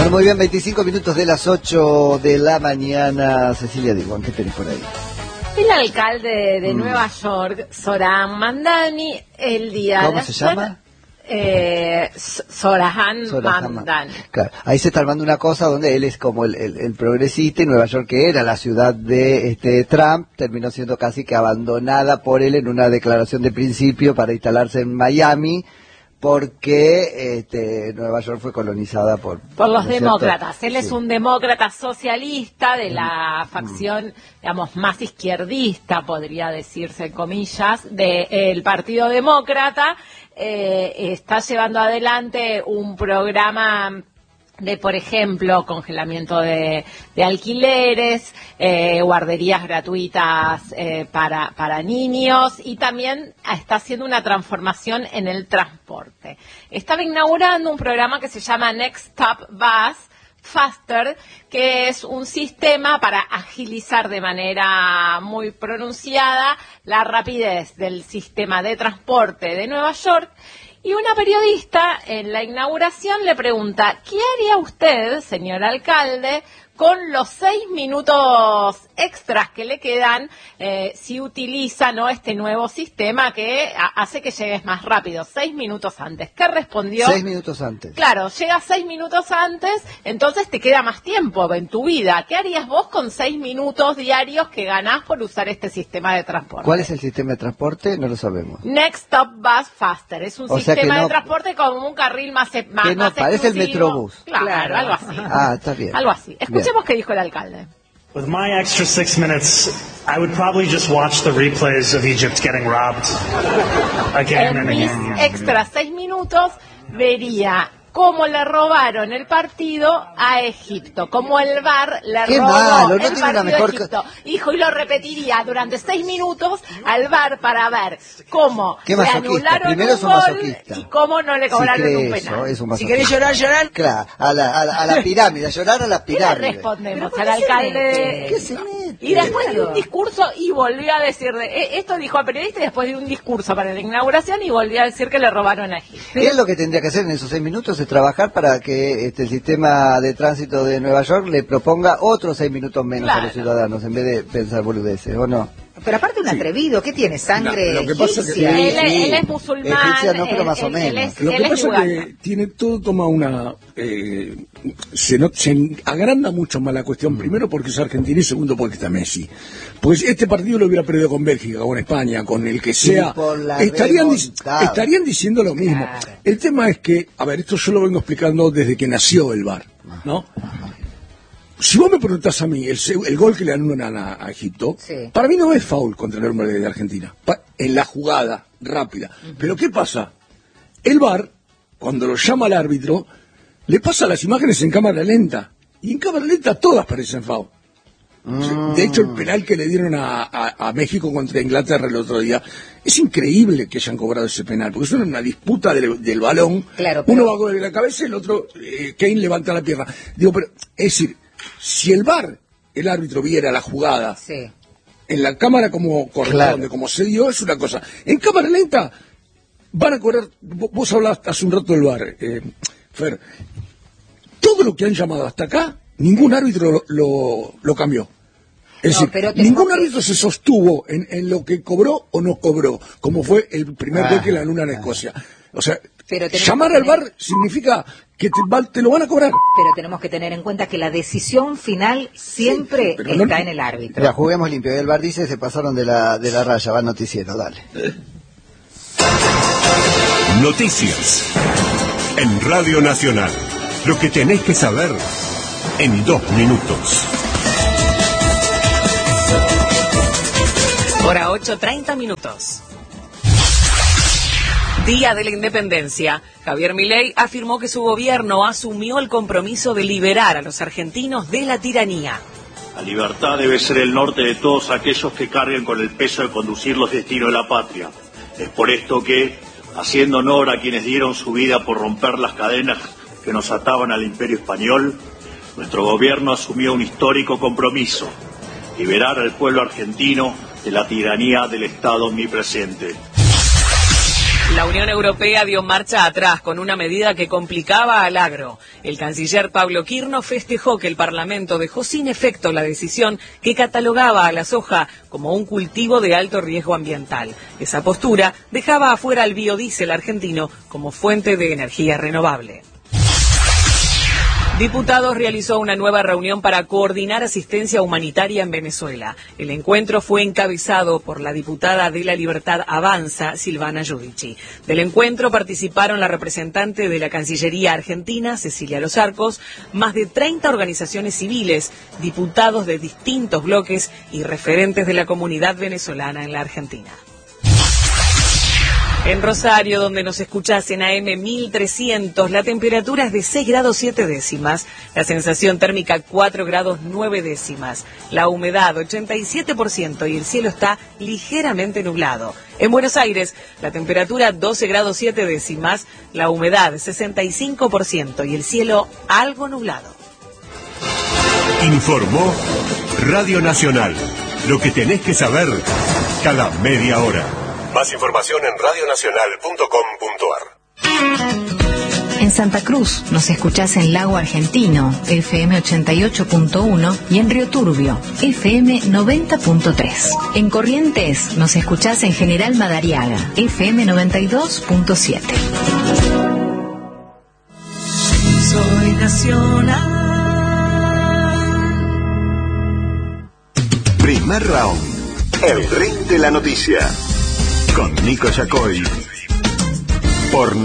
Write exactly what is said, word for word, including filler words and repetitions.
Bueno, muy bien, veinticinco minutos de las ocho de la mañana. Cecilia Diwan, ¿qué tenés por ahí? El alcalde de mm. Nueva York, Zohran Mamdani, el día ¿Cómo de se llama? Eh, Zohran Mamdani. Claro, ahí se está armando una cosa donde él es como el, el, el progresista, y Nueva York, que era la ciudad de este Trump, terminó siendo casi que abandonada por él en una declaración de principio para instalarse en Miami, porque este, Nueva York fue colonizada por... Por los ¿no es demócratas. cierto? Él Sí. es un demócrata socialista de la mm. facción, digamos, más izquierdista, podría decirse, comillas, del Partido Demócrata. Eh, está llevando adelante un programa de, por ejemplo, congelamiento de, de alquileres, eh, guarderías gratuitas eh, para, para niños, y también está haciendo una transformación en el transporte. Estaba inaugurando un programa que se llama Next Stop Bus Faster, que es un sistema para agilizar de manera muy pronunciada la rapidez del sistema de transporte de Nueva York. Y una periodista en la inauguración le pregunta, ¿qué haría usted, señor alcalde, con los seis minutos extras que le quedan eh, si utiliza, ¿no?, este nuevo sistema que a- hace que llegues más rápido, seis minutos antes? ¿Qué respondió? Seis minutos antes. Claro, llegas seis minutos antes, entonces te queda más tiempo en tu vida. ¿Qué harías vos con seis minutos diarios que ganás por usar este sistema de transporte? ¿Cuál es el sistema de transporte? No lo sabemos. Next Stop Bus Faster. Es un O sea sistema que no- de transporte como un carril más, e- más, Que no, más parece el exclusivo. Metrobús. Claro, Claro. algo así. Ah, está bien. Algo así. Escuchemos qué dijo el alcalde. With my extra six minutes, I would probably just watch the replays of Egypt getting robbed again En and mis again. extra seis minutos vería cómo le robaron el partido a Egipto, como el V A R le Qué robó malo, no el tiene una partido mejor a Egipto. Hijo, y lo repetiría durante seis minutos al V A R para ver cómo Qué le masoquista. anularon Primero un es un gol masoquista. y cómo no le cobraron Si un cree penal. eso, es un Si masoquista. querés llorar, llorar. Claro, a la, a la, a la pirámide, a llorar a la ¿Qué le pirámide. respondemos ¿Pero al por qué se alcalde? mete? ¿Qué se mete? Y después de Claro. un discurso, y volvió a decir, de, eh, esto dijo a periodista, y después de un discurso para la inauguración, y volvió a decir que le robaron a Egipto. ¿Qué es lo que tendría que hacer en esos seis minutos? Es trabajar para que este, el sistema de tránsito de Nueva York le proponga otros seis minutos menos Claro. a los ciudadanos, en vez de pensar boludeces, ¿o no? Pero aparte un atrevido, ¿qué tiene? Sangre No, lo que pasa es que- egipcia. Sí, él, sí. él es musulmán, Egipcia no, pero él- más o él- menos. él es- Lo él que es pasa de es que Uganda. tiene todo toma una eh, se, no- se agranda mucho más la cuestión, primero porque es argentino y segundo porque está Messi. Pues este partido lo hubiera perdido con Bélgica, con España, con el que sea, por la estarían, dic- remontada. estarían diciendo lo mismo. Claro. El tema es que, a ver, esto yo lo vengo explicando desde que nació el V A R, ¿no? Si vos me preguntás a mí, el, se- el gol que le anulan a, a Egipto, Sí. para mí no es foul contra el hombre de Argentina, pa- en la jugada rápida. Pero ¿qué pasa? El V A R, cuando lo llama al árbitro, le pasa las imágenes en cámara lenta. Y en cámara lenta todas parecen foul. De hecho, el penal que le dieron a, a- a México contra Inglaterra el otro día, es increíble que hayan cobrado ese penal, porque es una disputa del, del balón. Claro, pero- Uno va con la cabeza y el otro, eh, Kane levanta la pierna. Digo, pero, es decir, si el V A R, el árbitro, viera la jugada Sí. en la cámara como corresponde, Claro. como se dio, es una cosa. En cámara lenta van a correr, vo- vos hablaste hace un rato del V A R, eh, Fer, todo lo que han llamado hasta acá, ningún árbitro lo, lo, lo cambió. Es No, decir, pero tenemos ningún que- árbitro se sostuvo en, en lo que cobró o no cobró, como fue el primer Ah, gol que le anulan a Escocia. O sea, Pero tenemos llamar que al V A tener- R significa que te, va- te lo van a cobrar. Pero tenemos que tener en cuenta que la decisión final siempre pero no- está en el árbitro. Ya, juguemos limpio. Y el V A R dice, se pasaron de la, de la raya, va al noticiero, dale. Noticias. En Radio Nacional. Lo que tenés que saber en dos minutos. Hora ocho, treinta minutos. Día de la Independencia. Javier Milei afirmó que su gobierno asumió el compromiso de liberar a los argentinos de la tiranía. La libertad debe ser el norte de todos aquellos que carguen con el peso de conducir los destinos de la patria. Es por esto que, haciendo honor a quienes dieron su vida por romper las cadenas que nos ataban al imperio español, nuestro gobierno asumió un histórico compromiso: liberar al pueblo argentino de la tiranía del Estado omnipresente. La Unión Europea dio marcha atrás con una medida que complicaba al agro. El canciller Pablo Quirno festejó que el Parlamento dejó sin efecto la decisión que catalogaba a la soja como un cultivo de alto riesgo ambiental. Esa postura dejaba afuera al biodiesel argentino como fuente de energía renovable. Diputados realizó una nueva reunión para coordinar asistencia humanitaria en Venezuela. El encuentro fue encabezado por la diputada de La Libertad Avanza, Silvana Giudici. Del encuentro participaron la representante de la Cancillería Argentina, Cecilia Los Arcos, más de treinta organizaciones civiles, diputados de distintos bloques y referentes de la comunidad venezolana en la Argentina. En Rosario, donde nos escuchás en A M mil trescientos, la temperatura es de seis grados siete décimas, la sensación térmica cuatro grados nueve décimas, la humedad ochenta y siete por ciento y el cielo está ligeramente nublado. En Buenos Aires, la temperatura doce grados siete décimas, la humedad sesenta y cinco por ciento y el cielo algo nublado. Informó Radio Nacional. Lo que tenés que saber cada media hora. Más información en radio nacional punto com punto a r. En Santa Cruz nos escuchás en Lago Argentino, F M ochenta y ocho punto uno, y en Río Turbio, F M noventa punto tres. En Corrientes nos escuchás en General Madariaga, F M noventa y dos punto siete. Soy nacional. Primer round. El ring de la noticia. Con Nico Yacoy. Por